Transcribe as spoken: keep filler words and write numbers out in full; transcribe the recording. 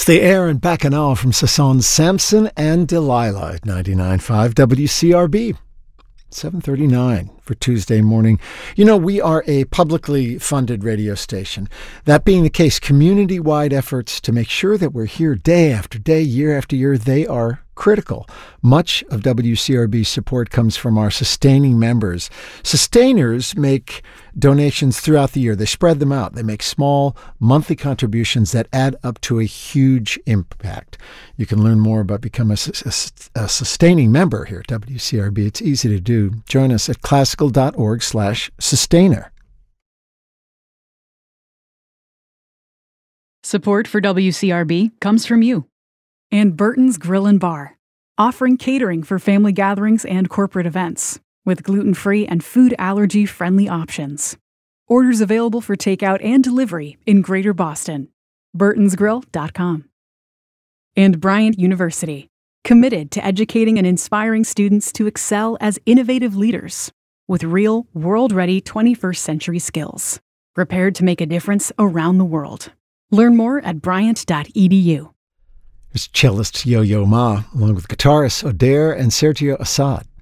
the Air and Bacchanal from Sasson's Samson and Delilah at ninety-nine point five W C R B. seven thirty-nine for Tuesday morning. You know, we are a publicly funded radio station. That being the case, community-wide efforts to make sure that we're here day after day, year after year, they are critical. Much of W C R B's support comes from our sustaining members. Sustainers make donations throughout the year. They spread them out. They make small monthly contributions that add up to a huge impact. You can learn more about becoming a, a, a sustaining member here at W C R B. It's easy to do. Join us at classical.org slash sustainer. Support for W C R B comes from you and Burton's Grill and Bar, offering catering for family gatherings and corporate events with gluten-free and food allergy-friendly options. Orders available for takeout and delivery in Greater Boston. burtons grill dot com. And Bryant University, committed to educating and inspiring students to excel as innovative leaders with real, world-ready twenty-first century skills, prepared to make a difference around the world. Learn more at bryant dot e d u. Here's cellist Yo-Yo Ma, along with guitarists Adair and Sergio Assad.